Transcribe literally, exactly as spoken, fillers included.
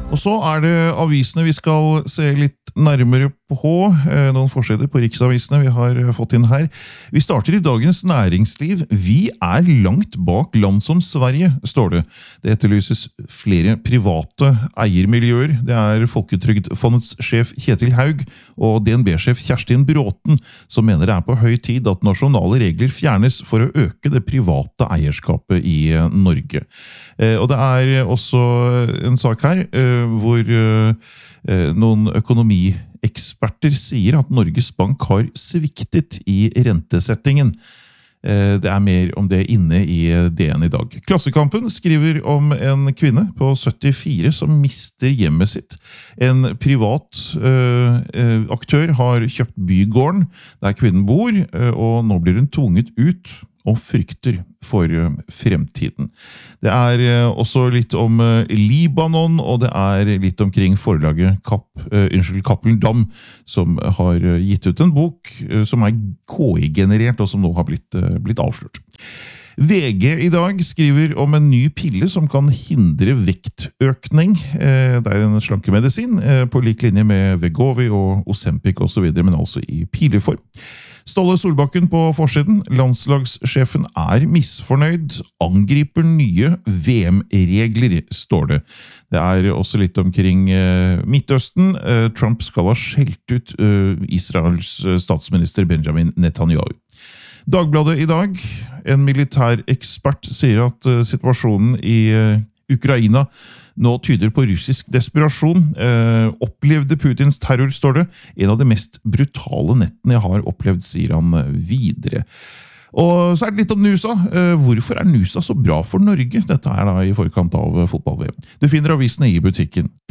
Og så er det avisene vi skal se litt nærmere på, noen forsider på riksavisene vi har fått inn her. Vi starter i Dagens Næringsliv. Vi er langt bak land som Sverige, står det. Det etterlyses flere private eiermiljøer. Det er Folketrygdfondets sjef Kjetil Haug og D N B-sjef Kjerstin Bråten som mener det er på høy tid at nasjonale regler fjernes for å øke det private eierskapet i Norge. Og det er også en sak her hvor noen økonomieksperter sier at Norges Bank har sviktet i rentesettingen. Det er mer om det inne i D N i dag. Klassekampen skriver om en kvinne på syttifire som mister hjemmet sitt. En privat uh, aktør har kjøpt bygården der kvinnen bor, uh, og nå blir hun tvunget ut og frykter for fremtiden. Det er også litt om Libanon, og det er litt omkring forlaget Kapp, uh, unnskyld, Cappelen Damm, som har gitt ut en bok uh, som er K I-generert, og som nå har blitt, uh, blitt avslørt. V G i dag skriver om en ny pille som kan hindre vektøkning. Uh, det er en slankemedisin, uh, på lik linje med Vegovi og Ozempic og så videre, men altså i pileform. Ståle Solbakken på forsiden. Landslagssjefen er misfornøyd, angriper nye V M-regler, står det. Det er også litt omkring uh, Midtøsten. Uh, Trump skal ha skjelt ut uh, Israels statsminister Benjamin Netanyahu. Dagbladet i dag. En militær ekspert sier at uh, situasjonen i uh, Ukraina nå tyder på russisk desperasjon. Eh, opplevde Putins terror, står det. En av de mest brutale nettene jeg har opplevd, sier han videre. Og så er det litt om Nusa. Eh, hvorfor er Nusa så bra for Norge? Dette er da i forkant av fotball-V M. Du finner avisene i butikken.